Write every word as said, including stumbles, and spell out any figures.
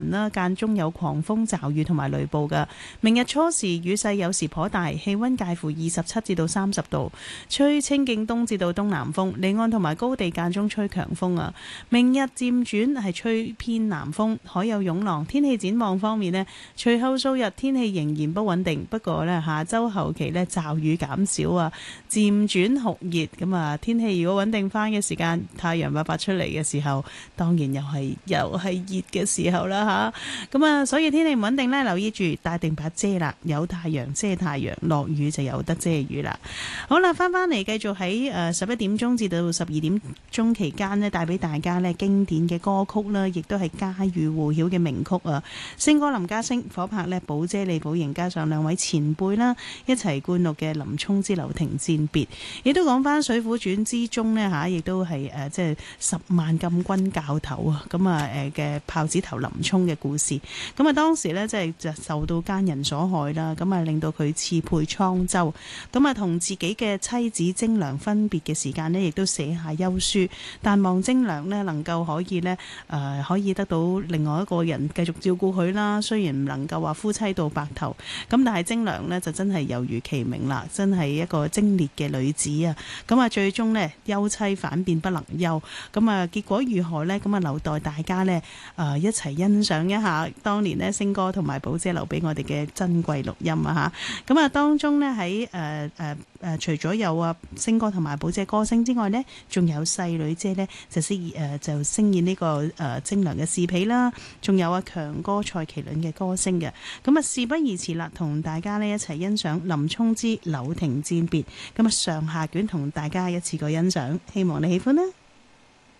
啦，間中有狂風驟雨同埋雷暴㗎。明日初時雨勢有時頗大，氣溫介乎二十七至到三十度，吹清勁東至到東南風，離岸同埋高地間中吹強風啊。明日漸轉係吹偏南風，海有湧浪。天氣展望方面呢，隨後數日天氣仍然不穩定，不過呢，下周後期呢，驟雨減少啊，漸轉酷熱。咁啊，天氣如果穩定翻嘅時間，太陽發發出嚟嘅時候，當然又係又係熱嘅時候啦。咁啊，所以天氣唔穩定呢，留意住帶定把遮啦，有太陽遮太陽，落雨就有得遮雨啦。好啦，翻翻嚟繼續喺誒十一點鐘至到十二點鐘期間呢，帶俾大家呢經典嘅歌曲啦，亦都係家喻戶曉嘅名曲啊。星哥林家聲火拍呢，寶姐李寶瑩加上兩位前輩啦，一齊灌錄嘅林沖之樓亭餞別，亦都講翻《水滸傳》之中呢，吓，亦都係誒即係十萬禁軍教頭啊，咁啊誒嘅豹子頭林沖嘅故事。咁啊當時呢，即係就受到奸人所害啦，咁啊令到佢刺配滄州，咁啊同自己嘅妻子精娘分別嘅時間呢，亦都寫下休書，但望精娘呢，能夠可以呢，誒、呃、可以得到另外一個人繼續照顧佢啦。雖然唔能夠話夫妻到白頭，咁但係精娘呢，就真係猶如其名啦，真係一個精烈嘅女子啊。咁啊最終呢，休妻反變不能休，咁啊結果如何呢？咁啊留待大家呢，誒、呃、一齊欣賞一下當年呢，星哥同埋寶姐留俾我哋嘅珍貴錄音啊嚇。咁啊當中呢，喺誒誒誒除咗有啊星哥同埋寶姐歌聲之外呢，仲有細女姐呢，就飾誒、呃、就聲演呢、這個誒、呃、精良嘅侍婢啦，仲有啊強哥蔡其倫嘅歌聲嘅。咁啊事不宜遲啦，同大家呢一齊欣賞林沖之樓亭餞別。咁啊上下卷同大家一次過欣賞，希望你喜歡啦。